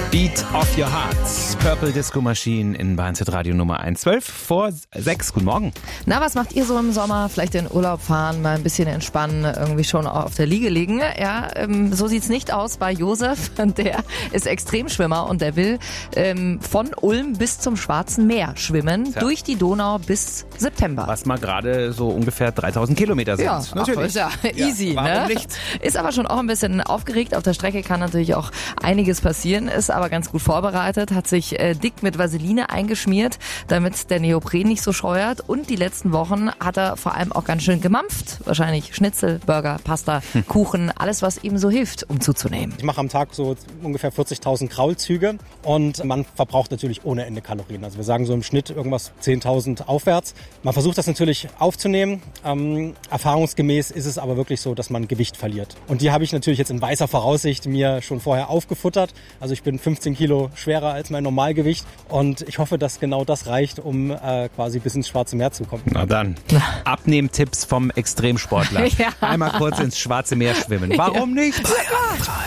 Beat of Your Hearts. Purple Disco Machine in BNZ Radio Nummer 1. 5:12. Guten Morgen. Na, was macht ihr so im Sommer? Vielleicht in Urlaub fahren, mal ein bisschen entspannen, irgendwie schon auf der Liege liegen. Ja, so sieht's nicht aus bei Josef. Der ist Extremschwimmer und der will von Ulm bis zum Schwarzen Meer schwimmen, durch die Donau bis September. Was mal gerade so ungefähr 3000 Kilometer sind. Ja, natürlich. Ist ja easy. Warum ne? nicht? Ist aber schon auch ein bisschen aufgeregt. Auf der Strecke kann natürlich auch einiges passieren, ist aber ganz gut vorbereitet, hat sich dick mit Vaseline eingeschmiert, damit der Neopren nicht so scheuert. Und die letzten Wochen hat er vor allem auch ganz schön gemampft. Wahrscheinlich Schnitzel, Burger, Pasta, Kuchen, alles, was ihm so hilft, um zuzunehmen. Ich mache am Tag so ungefähr 40.000 Kraulzüge und man verbraucht natürlich ohne Ende Kalorien. Also wir sagen so im Schnitt irgendwas 10.000 aufwärts. Man versucht das natürlich aufzunehmen. Erfahrungsgemäß ist es aber wirklich so, dass man Gewicht verliert. Und die habe ich natürlich jetzt in weißer Voraussicht mir schon vorher aufgefuttert. Also ich bin 15 Kilo schwerer als mein Normalgewicht und ich hoffe, dass genau das reicht, um quasi bis ins Schwarze Meer zu kommen. Na dann, Abnehmtipps vom Extremsportler. Ja. Einmal kurz ins Schwarze Meer schwimmen. Warum nicht?